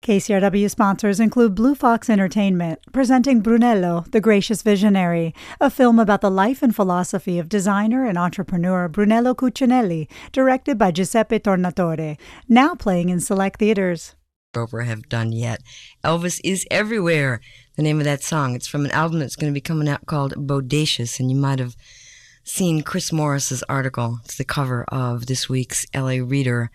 KCRW sponsors include Blue Fox Entertainment, presenting Brunello, the Gracious Visionary, a film about the life and philosophy of designer and entrepreneur Brunello Cucinelli, directed by Giuseppe Tornatore, now playing in select theaters. Have done yet. Elvis is Everywhere, the name of that song. It's from an album that's going to be coming out called Bodacious, and you might have seen Chris Morris's article. It's the cover of this week's LA Reader.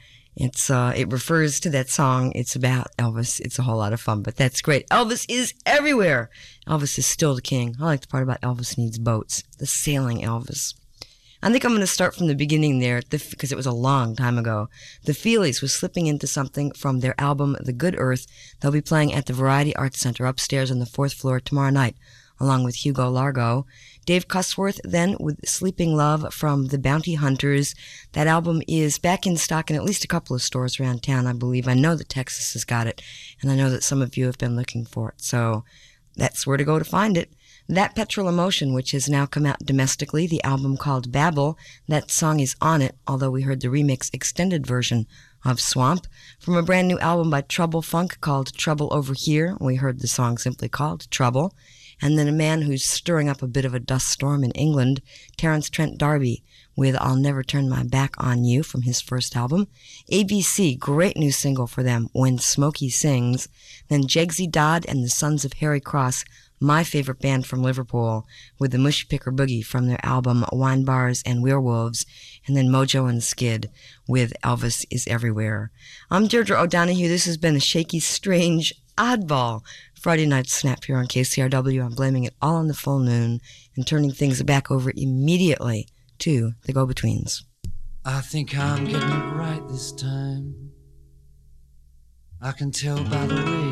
It refers to that song. It's about Elvis. It's a whole lot of fun, but that's great. Elvis is everywhere. Elvis is still the king. I like the part about Elvis needs boats. The sailing Elvis. I think I'm going to start from the beginning there, because it was a long time ago. The Feelies was slipping into something from their album, The Good Earth. They'll be playing at the Variety Arts Center upstairs on the 4th floor tomorrow night, along with Hugo Largo. Dave Cusworth then with Sleeping Love from the Bounty Hunters. That album is back in stock in at least a couple of stores around town, I believe. I know that Texas has got it, and I know that some of you have been looking for it, so that's where to go to find it. That Petrol Emotion, which has now come out domestically, the album called Babel, that song is on it, although we heard the remix extended version of Swamp. From a brand new album by Trouble Funk called Trouble Over Here, we heard the song simply called Trouble. And then a man who's stirring up a bit of a dust storm in England, Terence Trent D'Arby, with I'll Never Turn My Back on You from his first album. ABC, great new single for them, When Smokey Sings. Then Jegsy Dodd and the Sons of Harry Cross, my favorite band from Liverpool, with the Mush Picker Boogie from their album Wine Bars and Werewolves, and then Mojo and Skid with Elvis is Everywhere. I'm Deirdre O'Donoghue. This has been a shaky, strange, oddball Friday night snap here on KCRW. I'm blaming it all on the full moon and turning things back over immediately to the Go-Betweens. I think I'm getting it right this time. I can tell by the way